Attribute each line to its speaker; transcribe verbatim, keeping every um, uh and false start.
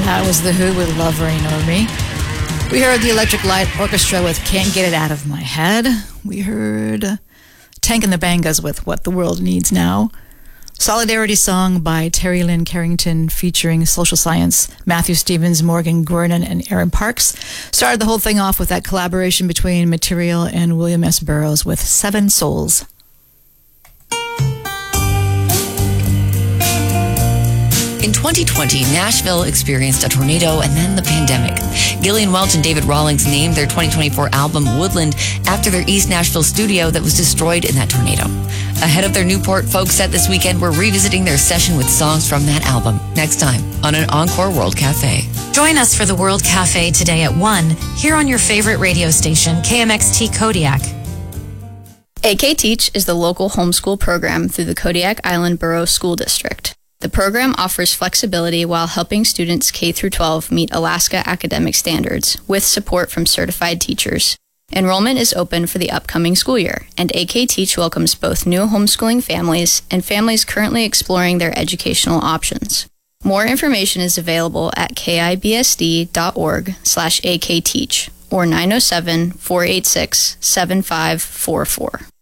Speaker 1: That was The Who with Love Reign Over Me. We heard the Electric Light Orchestra with Can't Get It Out of My Head. We heard Tank and the Bangas with What the World Needs Now. Solidarity Song by Terry Lynn Carrington featuring Social Science, Matthew Stevens, Morgan Gordon, and Aaron Parks. Started the whole thing off with that collaboration between Material and William S. Burroughs with Seven Souls.
Speaker 2: In twenty twenty, Nashville experienced a tornado and then the pandemic. Gillian Welch and David Rawlings named their twenty twenty-four album Woodland after their East Nashville studio that was destroyed in that tornado. Ahead of their Newport folk set this weekend, we're revisiting their session with songs from that album next time on an Encore World Cafe.
Speaker 3: Join us for the World Cafe today at one here on your favorite radio station, K M X T Kodiak.
Speaker 4: A K Teach is the local homeschool program through the Kodiak Island Borough School District. The program offers flexibility while helping students K through twelve meet Alaska academic standards with support from certified teachers. Enrollment is open for the upcoming school year, and A K Teach welcomes both new homeschooling families and families currently exploring their educational options. More information is available at kibsd.org slash akteach or nine oh seven, four eight six, seven five four four.